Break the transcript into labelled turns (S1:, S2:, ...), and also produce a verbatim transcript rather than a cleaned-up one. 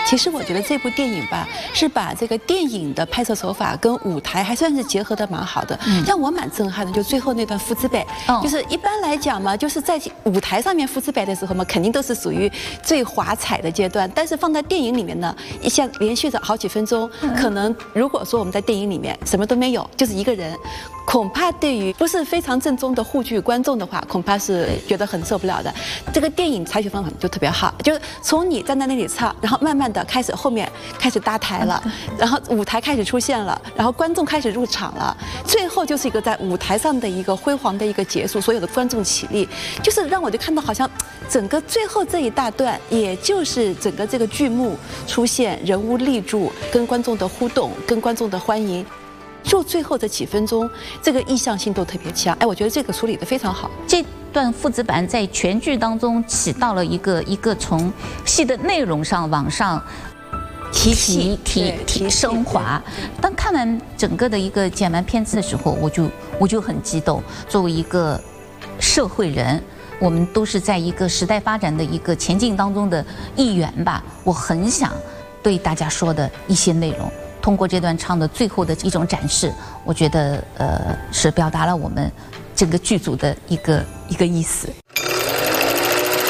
S1: 其实我觉得这部电影吧，是把这个电影的拍摄手法跟舞台还算是结合的蛮好的。嗯，让我蛮震撼的，就最后那段夫子បែ，哦、就是一般来讲嘛，就是在舞台上面夫子បែ的时候嘛，肯定都是属于最华彩的阶段。但是放在电影里面呢，一下连续着好几分钟，可能如果说我们在电影里面什么都没有，就是一个人。恐怕对于不是非常正宗的沪剧观众的话，恐怕是觉得很受不了的。这个电影采取方法就特别好，就是从你站在那里唱，然后慢慢的开始后面开始搭台了，然后舞台开始出现了，然后观众开始入场了，最后就是一个在舞台上的一个辉煌的一个结束，所有的观众起立，就是让我就看到好像整个最后这一大段，也就是整个这个剧目出现人物立住，跟观众的互动，跟观众的欢迎。就最后这几分钟，这个意向性都特别强，哎，我觉得这个处理得非常好。
S2: 这段父子版在全剧当中起到了一个一个从戏的内容上往上提提提提升华。当看完整个的一个剪完片子的时候，我就我就很激动。作为一个社会人，我们都是在一个时代发展的一个前进当中的一员吧。我很想对大家说的一些内容。通过这段唱的最后的一种展示，我觉得呃是表达了我们整个剧组的一个一个意思。